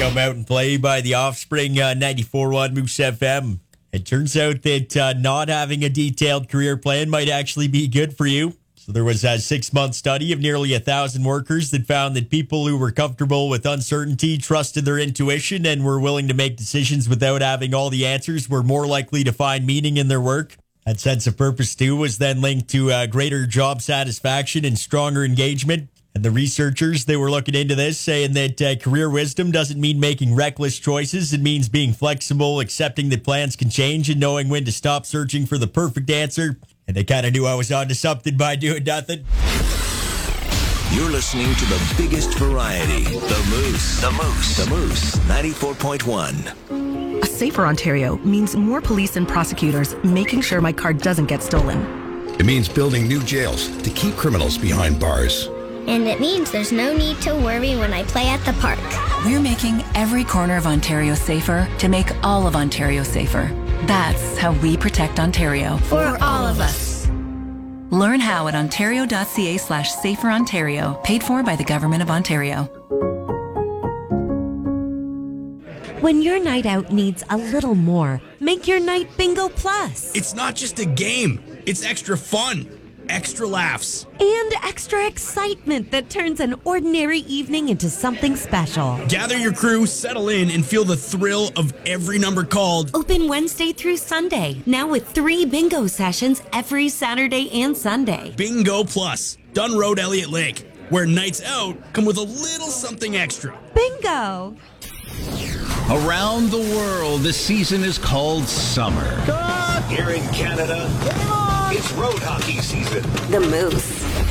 Come Out and Play by The Offspring, 94.1 Moose FM. It turns out that not having a detailed career plan might actually be good for you. So there was a 6-month study of nearly 1,000 workers that found that people who were comfortable with uncertainty, trusted their intuition, and were willing to make decisions without having all the answers were more likely to find meaning in their work. That sense of purpose, too, was then linked to greater job satisfaction and stronger engagement. And the researchers, they were looking into this, saying that career wisdom doesn't mean making reckless choices. It means being flexible, accepting that plans can change, and knowing when to stop searching for the perfect answer. And they kind of knew I was onto something by doing nothing. You're listening to the biggest variety, The Moose. The Moose. The Moose, 94.1. A safer Ontario means more police and prosecutors making sure my car doesn't get stolen. It means building new jails to keep criminals behind bars. And it means there's no need to worry when I play at the park. We're making every corner of Ontario safer to make all of Ontario safer. That's how we protect Ontario. For all of us. Learn how at ontario.ca/saferontario, paid for by the Government of Ontario. When your night out needs a little more, make your night Bingo Plus. It's not just a game. It's extra fun. Extra laughs. And extra excitement that turns an ordinary evening into something special. Gather your crew, settle in, and feel the thrill of every number called. Open Wednesday through Sunday, now with 3 bingo sessions every Saturday and Sunday. Bingo Plus, Dunn Road, Elliott Lake, where nights out come with a little something extra. Bingo! Around the world, the season is called summer. Here in Canada, it's road hockey season. The Moose.